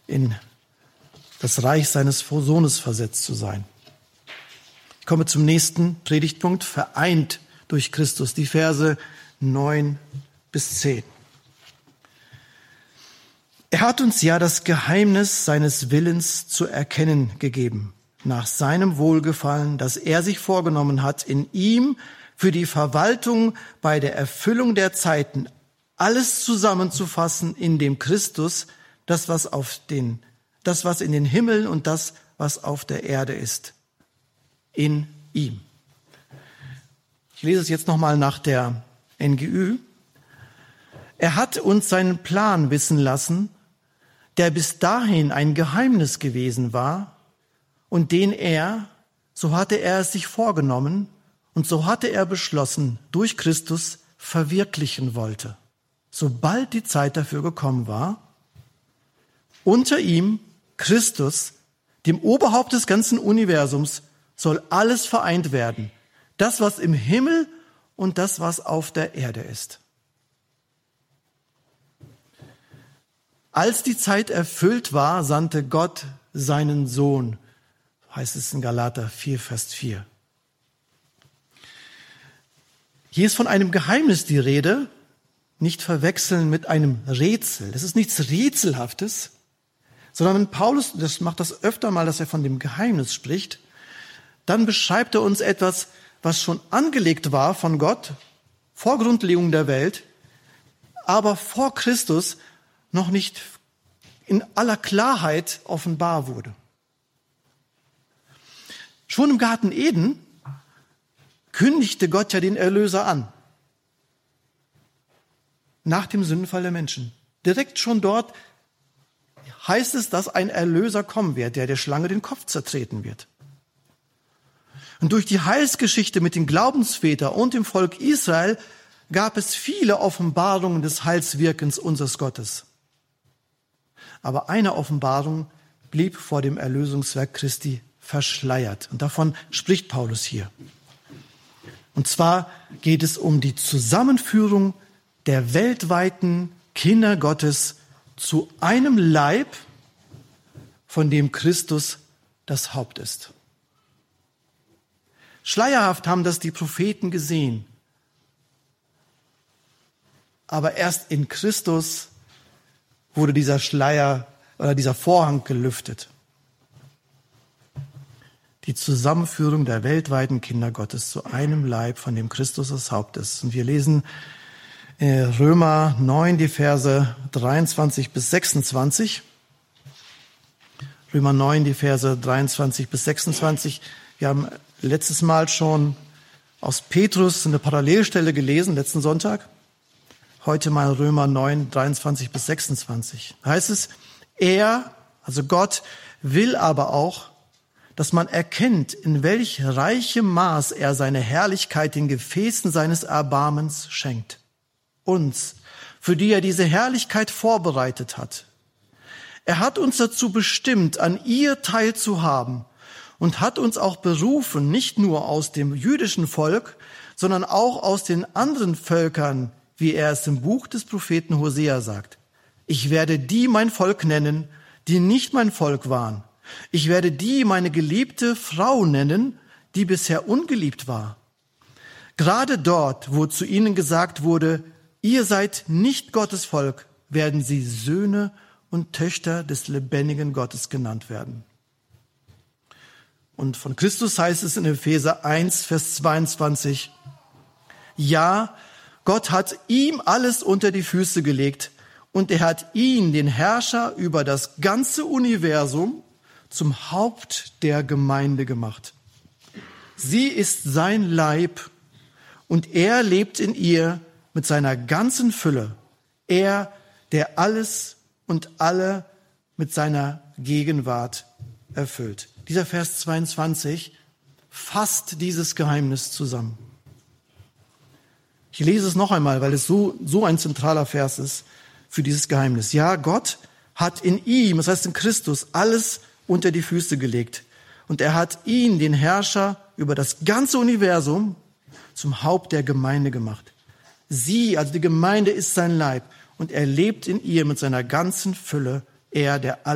in das Reich seines Sohnes versetzt zu sein. Ich komme zum nächsten Predigtpunkt, vereint durch Christus, die Verse 9 bis 10. Er hat uns ja das Geheimnis seines Willens zu erkennen gegeben, nach seinem Wohlgefallen, das er sich vorgenommen hat, in ihm für die Verwaltung bei der Erfüllung der Zeiten alles zusammenzufassen in dem Christus, das was in den Himmeln und das, was auf der Erde ist. In ihm. Ich lese es jetzt nochmal nach der NGÜ. Er hat uns seinen Plan wissen lassen, der bis dahin ein Geheimnis gewesen war und den er, so hatte er es sich vorgenommen und so hatte er beschlossen, durch Christus verwirklichen wollte, sobald die Zeit dafür gekommen war. Unter ihm, Christus, dem Oberhaupt des ganzen Universums, soll alles vereint werden, das, was im Himmel und das, was auf der Erde ist. Als die Zeit erfüllt war, sandte Gott seinen Sohn, heißt es in Galater 4, Vers 4. Hier ist von einem Geheimnis die Rede, nicht verwechseln mit einem Rätsel. Das ist nichts Rätselhaftes, sondern wenn Paulus, das macht das öfter mal, dass er von dem Geheimnis spricht, dann beschreibt er uns etwas, was schon angelegt war von Gott, vor Grundlegung der Welt, aber vor Christus noch nicht in aller Klarheit offenbar wurde. Schon im Garten Eden kündigte Gott ja den Erlöser an. Nach dem Sündenfall der Menschen. Direkt schon dort heißt es, dass ein Erlöser kommen wird, der Schlange den Kopf zertreten wird. Und durch die Heilsgeschichte mit den Glaubensvätern und dem Volk Israel gab es viele Offenbarungen des Heilswirkens unseres Gottes. Aber eine Offenbarung blieb vor dem Erlösungswerk Christi verschleiert. Und davon spricht Paulus hier. Und zwar geht es um die Zusammenführung der weltweiten Kinder Gottes zu einem Leib, von dem Christus das Haupt ist. Schleierhaft haben das die Propheten gesehen. Aber erst in Christus wurde dieser Schleier oder dieser Vorhang gelüftet. Die Zusammenführung der weltweiten Kinder Gottes zu einem Leib, von dem Christus das Haupt ist. Und wir lesen Römer 9, die Verse 23 bis 26. Römer 9, die Verse 23 bis 26. Wir haben letztes Mal schon aus Petrus eine Parallelstelle gelesen, letzten Sonntag. Heute mal Römer 9, 23 bis 26. Da heißt es, er, also Gott, will aber auch, dass man erkennt, in welch reichem Maß er seine Herrlichkeit den Gefäßen seines Erbarmens schenkt. Uns, für die er diese Herrlichkeit vorbereitet hat. Er hat uns dazu bestimmt, an ihr teilzuhaben und hat uns auch berufen, nicht nur aus dem jüdischen Volk, sondern auch aus den anderen Völkern, wie er es im Buch des Propheten Hosea sagt. Ich werde die mein Volk nennen, die nicht mein Volk waren. Ich werde die meine geliebte Frau nennen, die bisher ungeliebt war. Gerade dort, wo zu ihnen gesagt wurde, ihr seid nicht Gottes Volk, werden sie Söhne und Töchter des lebendigen Gottes genannt werden. Und von Christus heißt es in Epheser 1, Vers 22, ja, Gott hat ihm alles unter die Füße gelegt und er hat ihn, den Herrscher über das ganze Universum, zum Haupt der Gemeinde gemacht. Sie ist sein Leib und er lebt in ihr mit seiner ganzen Fülle. Er, der alles und alle mit seiner Gegenwart erfüllt. Dieser Vers 22 fasst dieses Geheimnis zusammen. Ich lese es noch einmal, weil es so ein zentraler Vers ist für dieses Geheimnis. Ja, Gott hat in ihm, das heißt in Christus, alles unter die Füße gelegt. Und er hat ihn, den Herrscher über das ganze Universum, zum Haupt der Gemeinde gemacht. Sie, also die Gemeinde, ist sein Leib. Und er lebt in ihr mit seiner ganzen Fülle. Er, der